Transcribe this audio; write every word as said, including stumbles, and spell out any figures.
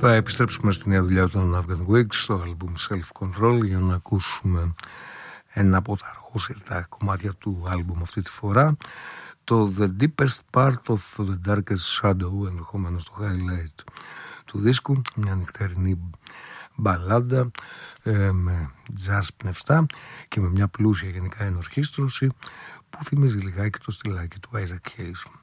Θα επιστρέψουμε στη νέα δουλειά των Afghan Wigs, στο άλμπουμ Self Control, για να ακούσουμε ένα από τα αργόσυρτα κομμάτια του άλμπουμ αυτή τη φορά, το The Deepest Part of the Darkest Shadow, ενδεχομένως το highlight του δίσκου, μια νυχτερινή μπαλάντα ε, με jazz πνευστά και με μια πλούσια γενικά ενορχήστρωση που θυμίζει λιγάκι το στυλάκι του Isaac Hayes.